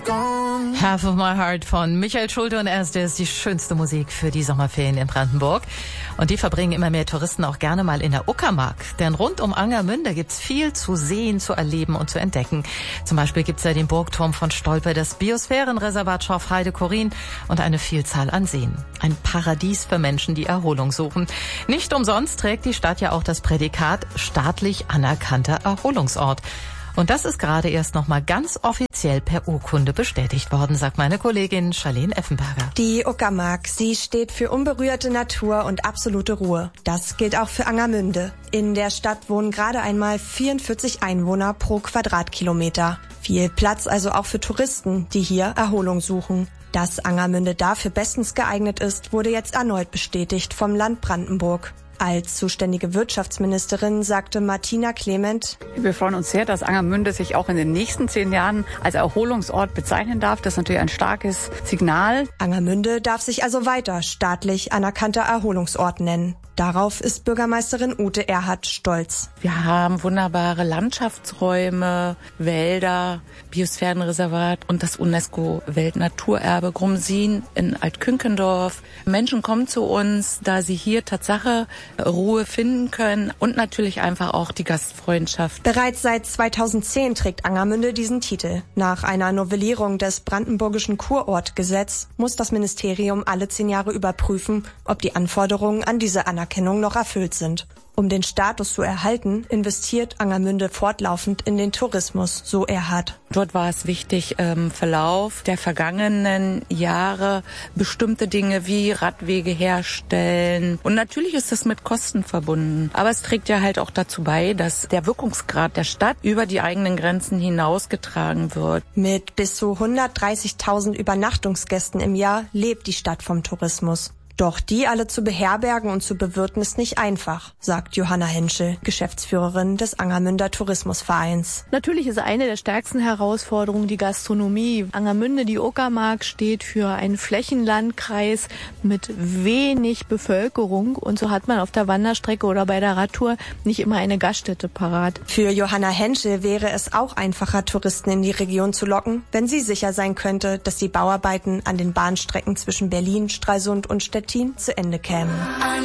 Half of My Heart von Michael Schulte und erst ist die schönste Musik für die Sommerferien in Brandenburg. Und die verbringen immer mehr Touristen auch gerne mal in der Uckermark. Denn rund um Angermünde gibt's viel zu sehen, zu erleben und zu entdecken. Zum Beispiel gibt's ja den Burgturm von Stolpe, das Biosphärenreservat Schorfheide-Chorin und eine Vielzahl an Seen. Ein Paradies für Menschen, die Erholung suchen. Nicht umsonst trägt die Stadt ja auch das Prädikat staatlich anerkannter Erholungsort. Und das ist gerade erst noch mal ganz offiziell per Urkunde bestätigt worden, sagt meine Kollegin Charlene Effenberger. Die Uckermark, sie steht für unberührte Natur und absolute Ruhe. Das gilt auch für Angermünde. In der Stadt wohnen gerade einmal 44 Einwohner pro Quadratkilometer. Viel Platz also auch für Touristen, die hier Erholung suchen. Dass Angermünde dafür bestens geeignet ist, wurde jetzt erneut bestätigt vom Land Brandenburg. Als zuständige Wirtschaftsministerin sagte Martina Clement: Wir freuen uns sehr, dass Angermünde sich auch in den nächsten 10 Jahren als Erholungsort bezeichnen darf. Das ist natürlich ein starkes Signal. Angermünde darf sich also weiter staatlich anerkannter Erholungsort nennen. Darauf ist Bürgermeisterin Ute Erhardt stolz. Wir haben wunderbare Landschaftsräume, Wälder, Biosphärenreservat und das UNESCO-Weltnaturerbe Grumsin in Altkünkendorf. Menschen kommen zu uns, da sie hier Tatsache Ruhe finden können und natürlich einfach auch die Gastfreundschaft. Bereits seit 2010 trägt Angermünde diesen Titel. Nach einer Novellierung des brandenburgischen Kurortgesetz muss das Ministerium alle 10 Jahre überprüfen, ob die Anforderungen an diese Anerkennung noch erfüllt sind. Um den Status zu erhalten, investiert Angermünde fortlaufend in den Tourismus, so Erhardt. Dort war es wichtig, im Verlauf der vergangenen Jahre bestimmte Dinge wie Radwege herstellen. Und natürlich ist das mit Kosten verbunden. Aber es trägt ja halt auch dazu bei, dass der Wirkungsgrad der Stadt über die eigenen Grenzen hinausgetragen wird. Mit bis zu 130.000 Übernachtungsgästen im Jahr lebt die Stadt vom Tourismus. Doch die alle zu beherbergen und zu bewirten ist nicht einfach, sagt Johanna Henschel, Geschäftsführerin des Angermünder Tourismusvereins. Natürlich ist eine der stärksten Herausforderungen die Gastronomie. Angermünde, die Uckermark, steht für einen Flächenlandkreis mit wenig Bevölkerung. Und so hat man auf der Wanderstrecke oder bei der Radtour nicht immer eine Gaststätte parat. Für Johanna Henschel wäre es auch einfacher, Touristen in die Region zu locken, wenn sie sicher sein könnte, dass die Bauarbeiten an den Bahnstrecken zwischen Berlin, Stralsund und Stettin zu Ende kämen.